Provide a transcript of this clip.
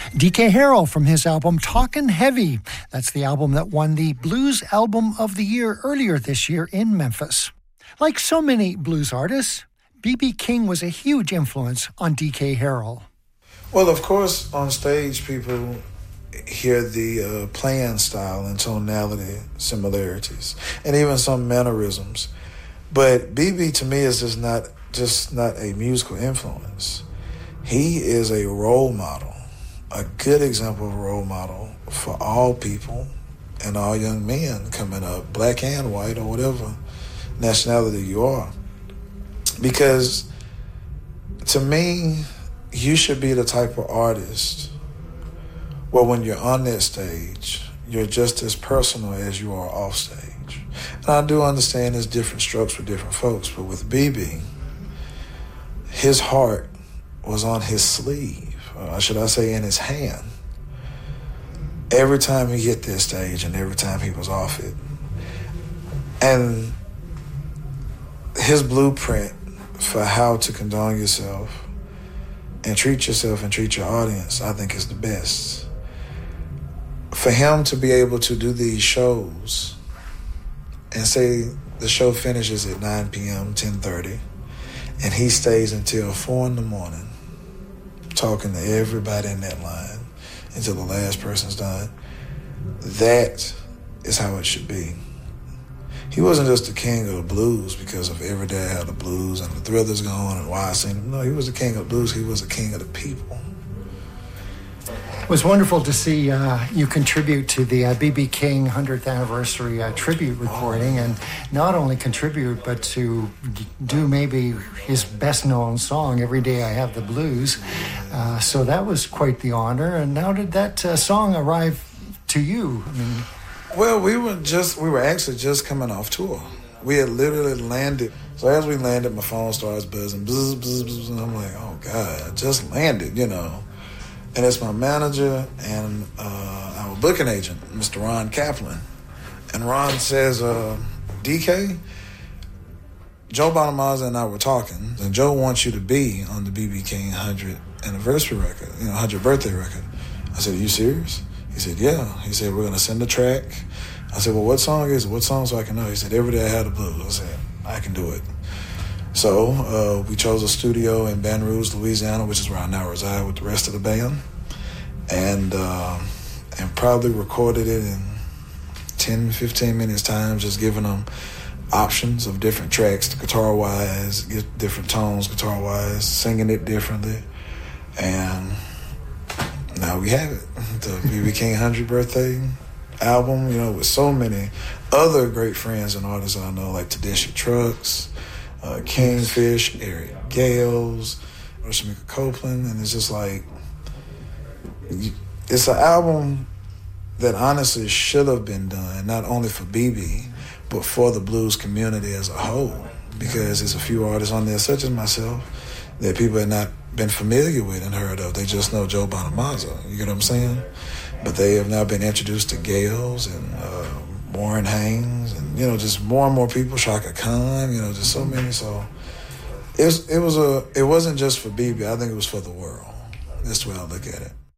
DK Harrell from his album Talkin' Heavy. That's the album that won the Blues Album of the Year earlier this year in Memphis. Like so many blues artists, B.B. King was a huge influence on DK Harrell. Well, of course, on stage, people hear the playing style and tonality similarities, and even some mannerisms. But B.B. to me is just not a musical influence. He is a role model, a good example of a role model for all people and all young men coming up, black and white or whatever nationality you are. Because to me, you should be the type of artist where when you're on that stage, you're just as personal as you are off stage. And I do understand there's different strokes for different folks, but with B.B., his heart was on his sleeve, or should I say in his hand, every time he hit this stage and every time he was off it. And his blueprint for how to condone yourself and treat yourself and treat your audience, I think is the best. For him to be able to do these shows and say the show finishes at 9 p.m., 10:30, and he stays until 4 in the morning talking to everybody in that line until the last person's done, that is how it should be. He wasn't just the king of the blues because of Every Day I Have the Blues and the Thrillers Gone and Why I Sing Them. No, he was the king of the blues. He was the king of the people. It was wonderful to see you contribute to the B.B. King 100th anniversary tribute recording, and not only contribute, but to do maybe his best-known song, Every Day I Have the Blues. So that was quite the honor. And how did that song arrive to you? I mean, well, we were actually just coming off tour. We had literally landed. So as we landed, my phone starts buzzing, buzz, buzz, buzz, and I'm like, oh God, I just landed, you know. And it's my manager and our booking agent, Mr. Ron Kaplan. And Ron says, DK, Joe Bonamassa and I were talking, and Joe wants you to be on the B.B. King 100th anniversary record, 100th birthday record. I said, are you serious? He said, yeah. He said, we're going to send a track. I said, well, what song is it? What song so I can know? He said, Every Day I Had the Blues. I said, I can do it. So we chose a studio in Baton Rouge, Louisiana, which is where I now reside with the rest of the band, and probably recorded it in 10, 15 minutes time, just giving them options of different tracks, guitar-wise, get different tones guitar-wise, singing it differently, and now we have it, the B.B. King 100th birthday album, with so many other great friends and artists I know, like Tedeschi Trucks, Kingfish, Eric Gales, Shamika Copeland, and it's just like, it's an album that honestly should have been done, not only for B.B., but for the blues community as a whole, because there's a few artists on there, such as myself, that people have not been familiar with and heard of. They just know Joe Bonamassa, you get what I'm saying? But they have now been introduced to Gales and Warren Haynes, and just more and more people, Shaka Khan, just so many. So it wasn't just for B.B. I think it was for the world. That's the way I look at it.